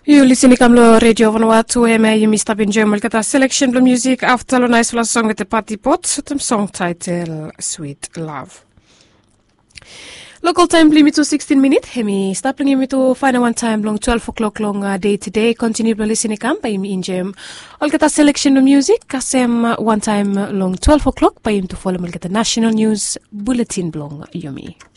You listening to Radio Vanuatu ema you missed up in German kata selection of music after a nice song with the party pot song title Sweet Love. Local time limit to 16 minutes. Hemi stopping him to final one time long 12 o'clock long day to day. Continue to listen by him in Gem. All get a selection of music. Kasem one time long 12 o'clock by him to follow me get the national news bulletin blong yumi.